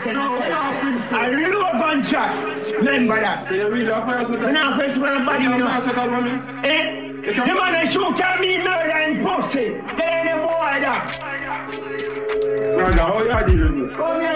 I reload gunshot. Remember that. So you really have fire shot? You're not fresh from the body, you know. Fire shot on me? Eh? The man that shoot at me, murder and pussy. There ain't a boy that. Brother, how you dealing with me?